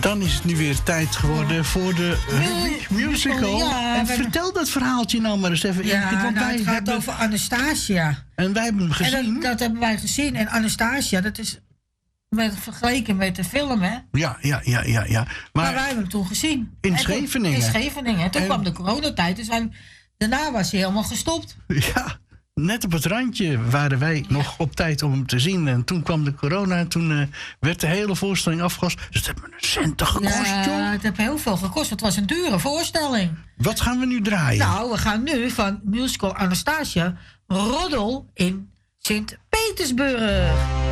Dan is het nu weer tijd geworden voor de musical. Ja, en vertel dat verhaaltje nou maar eens even. Ja, het gaat over Anastasia. En wij hebben hem gezien. En dat hebben wij gezien. En Anastasia, dat is vergeleken met de film, hè? Ja. Maar wij hebben hem toen gezien. In Scheveningen. In Scheveningen. En toen kwam de coronatijd. Dus daarna was hij helemaal gestopt. Ja. Net op het randje waren wij nog op tijd om hem te zien. En toen kwam de corona en toen werd de hele voorstelling afgelast. Dus het heeft me een centen gekost, Ja, het heeft heel veel gekost. Het was een dure voorstelling. Wat gaan we nu draaien? Nou, we gaan nu van musical Anastasia Roddel in Sint-Petersburg.